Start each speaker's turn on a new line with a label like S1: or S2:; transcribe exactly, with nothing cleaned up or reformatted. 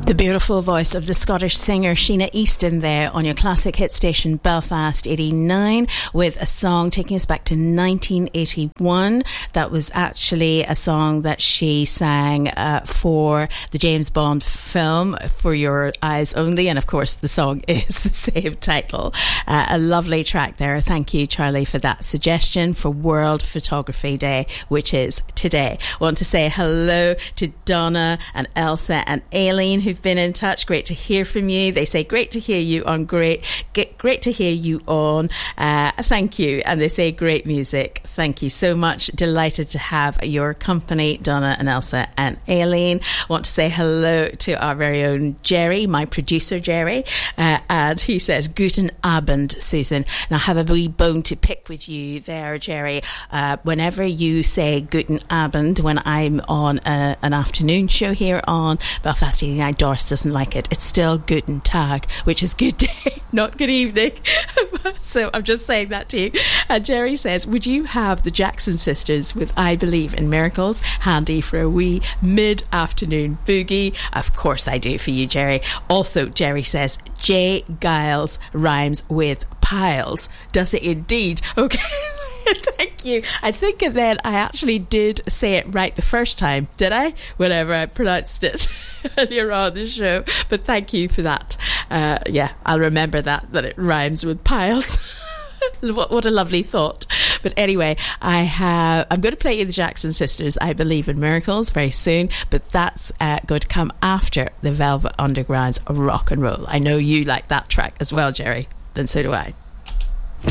S1: The beautiful voice of the Scottish singer Sheena Easton there on your classic hit station Belfast eighty-nine with a song taking us back to nineteen eighty-one. That was actually a song that she sang uh, for the James Bond film For Your Eyes Only, and of course the song is the same title. Uh, a lovely track there. Thank you, Charlie, for that suggestion for World Photography Day, which is today. I want to say hello to Donna and Elsa and Aileen, who've been in touch. Great to hear from you. They say great to hear you on great get, great to hear you on uh, thank you, and they say great music. Thank you so much. Delighted to have your company, Donna and Elsa and Aileen. Want to say hello to our very own Jerry, my producer Jerry, uh, and he says guten Abend, Susan. And I have a wee bone to pick with you there, Jerry. Uh, whenever you say guten Abend when I'm on a, an afternoon show here on Belfast eighty-nine, Doris doesn't like it. It's still guten Tag, which is good day, not good evening. So I'm just saying that to you. And Jerry says, would you have the Jackson Sisters with I Believe in Miracles handy for a wee mid-afternoon boogie? Of course I do for you, Jerry. Also, Jerry says, J. Giles rhymes with piles. Does it indeed? Okay. Thank you. I think that I actually did say it right the first time, did I? Whenever I pronounced it earlier on the show. But thank you for that. Uh, yeah, I'll remember that, that it rhymes with piles. what, what a lovely thought. But anyway, I have, I'm going to play you the Jackson Sisters, I Believe in Miracles, very soon. But that's uh, going to come after the Velvet Underground's Rock and Roll. I know you like that track as well, Jerry. Then so do I.